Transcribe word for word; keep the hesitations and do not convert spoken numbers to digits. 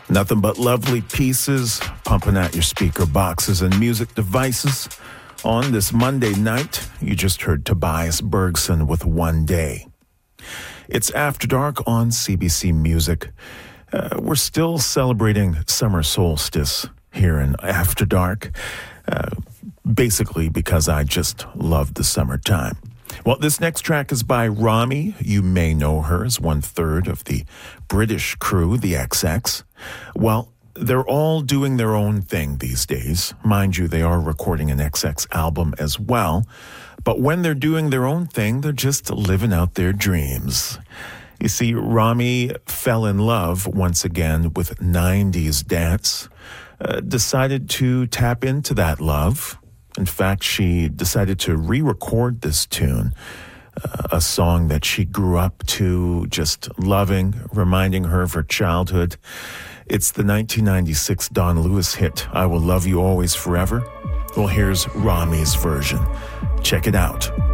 Nothing but lovely pieces pumping out your speaker boxes and music devices. On this Monday night, you just heard Tobias Bergson with One Day. It's After Dark on C B C Music. Uh, we're still celebrating summer solstice here in After Dark, uh, basically because I just love the summertime. Well, this next track is by Rami. You may know her as one-third of the British crew, the X X. Well, they're all doing their own thing these days. Mind you, they are recording an X X album as well. But when they're doing their own thing, they're just living out their dreams. You see, Rami fell in love once again with nineties dance, uh, decided to tap into that love. In fact, she decided to re-record this tune, uh, a song that she grew up to, just loving, reminding her of her childhood. It's the nineteen ninety-six Don Lewis hit, I Will Love You Always Forever. Well, here's Rami's version. Check it out.